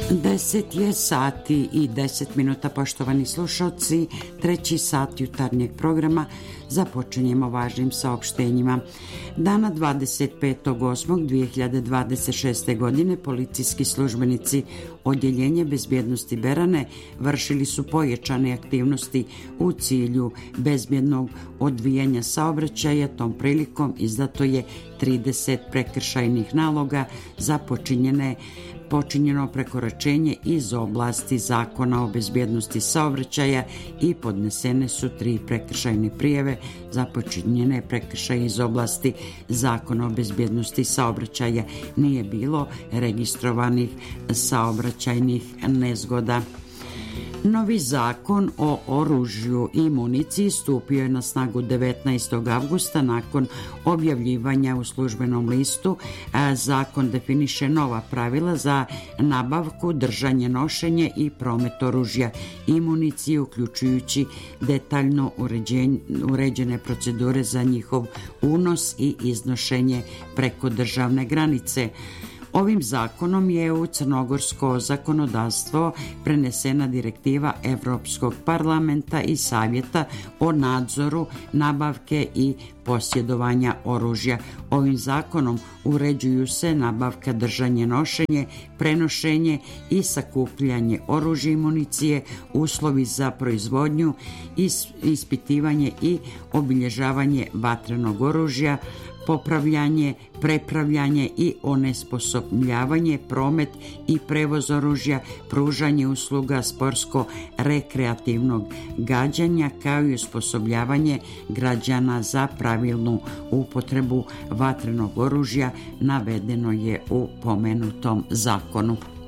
10 je sati i 10 minuta, poštovani slušalci. Treći sat jutarnjeg programa započinjemo važnim saopštenjima. Dana 25.8.2026. godine policijski službenici Odjeljenja bezbjednosti Berane vršili su pojačane aktivnosti u cilju bezbjednog odvijanja saobraćaja. Tom prilikom izdato je 30 prekršajnih naloga za počinjeno prekoračenje iz oblasti Zakona o bezbjednosti saobraćaja i podnesene su 3 prekršajne prijave za počinjene prekršaje iz oblasti Zakona o bezbjednosti saobraćaja. Nije bilo registrovanih saobraćajnih nezgoda. Novi zakon o oružju i municiji stupio je na snagu 19. avgusta nakon objavljivanja u službenom listu. Zakon definiše nova pravila za nabavku, držanje, nošenje i promet oružja i municije, uključujući detaljno uređene procedure za njihov unos i iznošenje preko državne granice. Ovim zakonom je u crnogorsko zakonodavstvo prenesena direktiva Europskog parlamenta i Savjeta o nadzoru nabavke i posjedovanja oružja. Ovim zakonom uređuju se nabavka, držanje, nošenje, prenošenje i sakupljanje oružja i municije, uslovi za proizvodnju, ispitivanje i obilježavanje vatrenog oružja, popravljanje, prepravljanje i onesposobljavanje, promet i prevoz oružja, pružanje usluga sportsko-rekreativnog gađanja, kao i osposobljavanje građana za pravilnu upotrebu vatrenog oružja, navedeno je u pomenutom zakonu.